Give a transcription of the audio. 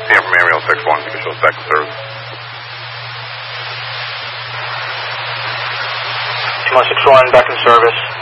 PM from Amiral 6-1, you can show us back to service. 2-1-6-1, back in service.